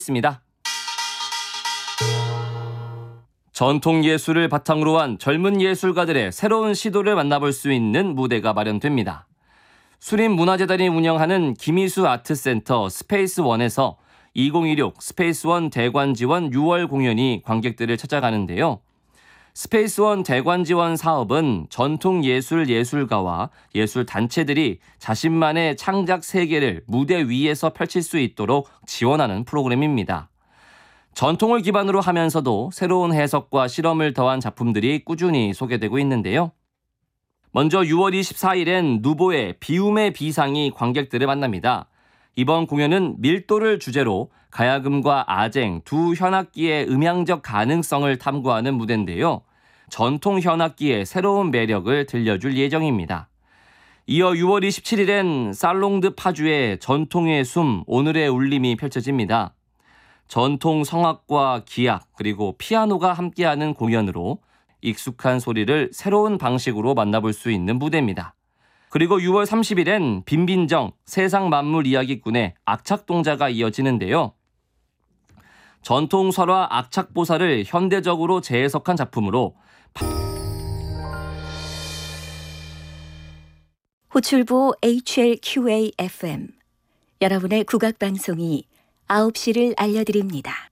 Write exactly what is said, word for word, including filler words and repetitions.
있습니다. 전통 예술을 바탕으로 한 젊은 예술가들의 새로운 시도를 만나볼 수 있는 무대가 마련됩니다. 수림문화재단이 운영하는 김희수 아트센터 스페이스원에서 이천십육 스페이스원 대관지원 유월 공연이 관객들을 찾아가는데요. 스페이스원 대관지원 사업은 전통예술 예술가와 예술단체들이 자신만의 창작 세계를 무대 위에서 펼칠 수 있도록 지원하는 프로그램입니다. 전통을 기반으로 하면서도 새로운 해석과 실험을 더한 작품들이 꾸준히 소개되고 있는데요. 먼저 유월 이십사일엔 누보의 비움의 비상이 관객들을 만납니다. 이번 공연은 밀도를 주제로 가야금과 아쟁 두 현악기의 음향적 가능성을 탐구하는 무대인데요. 전통 현악기의 새로운 매력을 들려줄 예정입니다. 이어 유월 이십칠일엔 살롱드 파주의 전통의 숨 오늘의 울림이 펼쳐집니다. 전통 성악과 기악 그리고 피아노가 함께하는 공연으로 익숙한 소리를 새로운 방식으로 만나볼 수 있는 무대입니다. 그리고 유월 삼십일엔 빈빈정 세상 만물 이야기꾼의 악착동자가 이어지는데요. 전통 설화 악착보살을 현대적으로 재해석한 작품으로 호출부 에이치엘큐에이에프엠 여러분의 국악방송이 아홉 시를 알려드립니다.